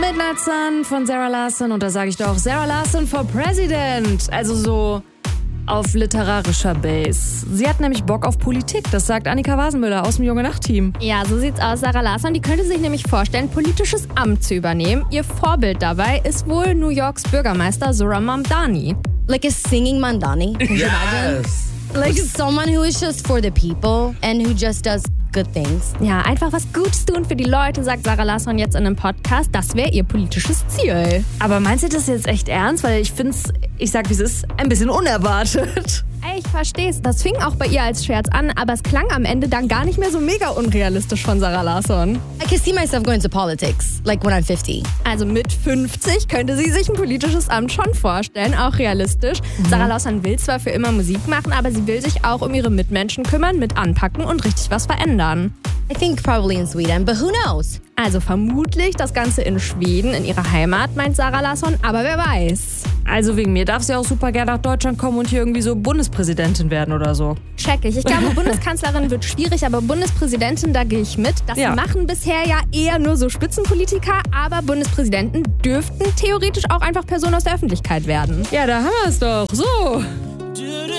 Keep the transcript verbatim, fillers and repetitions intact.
Midnight Sun von Zara Larsson und da sage ich doch Zara Larsson for President. Also so auf literarischer Base. Sie hat nämlich Bock auf Politik, das sagt Annika Wasenmüller aus dem Junge Nacht-Team. Ja, so sieht's aus. Zara Larsson, die könnte sich nämlich vorstellen, politisches Amt zu übernehmen. Ihr Vorbild dabei ist wohl New Yorks Bürgermeister Zohran Mamdani. Like a singing Mamdani. Can you imagine? Like someone who is just for the people and who just does good things. Ja, einfach was Gutes tun für die Leute, sagt Zara Larsson jetzt in einem Podcast. Das wäre ihr politisches Ziel. Aber meinst du das jetzt echt ernst? Weil ich finde es, ich sag wie es ist, ein bisschen unerwartet. Ey, ich versteh's. Das fing auch bei ihr als Scherz an, aber es klang am Ende dann gar nicht mehr so mega unrealistisch von Zara Larsson. I can see myself going to politics, like when I'm fifty. Also mit fünfzig könnte sie sich ein politisches Amt schon vorstellen, auch realistisch. Mhm. Zara Larsson will zwar für immer Musik machen, aber sie will sich auch um ihre Mitmenschen kümmern, mit anpacken und richtig was verändern. I think probably in Sweden, but who knows? Also vermutlich das Ganze in Schweden, in ihrer Heimat, meint Zara Larsson, aber wer weiß. Also wegen mir darf sie auch super gerne nach Deutschland kommen und hier irgendwie so Bundespräsidentin werden oder so. Check ich. Ich glaube, Bundeskanzlerin wird schwierig, aber Bundespräsidentin, da gehe ich mit. Das Ja. machen bisher ja eher nur so Spitzenpolitiker, aber Bundespräsidenten dürften theoretisch auch einfach Personen aus der Öffentlichkeit werden. Ja, da haben wir es doch. So.